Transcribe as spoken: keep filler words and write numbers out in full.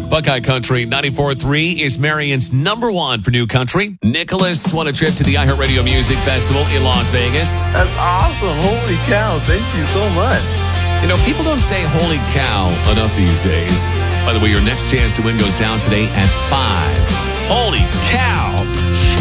Buckeye Country ninety-four point three is Marion's number one for new country. Nicholas won a trip to the iHeartRadio Music Festival in Las Vegas. That's awesome. Holy cow. Thank you so much. You know, people don't say holy cow enough these days. By the way, your next chance to win goes down today at five. Holy cow.